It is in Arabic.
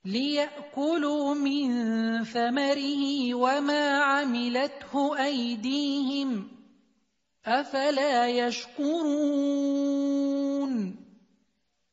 لِيَأْكُلُوا مِن ثَمَرِهِ وَمَا عَمِلَتْهُ أَيْدِيهِمْ ۖ أَفَلَا يَشْكُرُونَ